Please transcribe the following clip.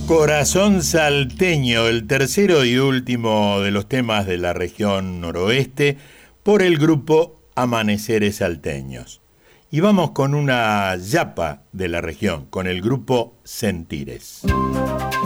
Corazón salteño, el tercero y último de los temas de la región noroeste, por el grupo Amaneceres Salteños. Y vamos con una yapa de la región, con el grupo Sentires.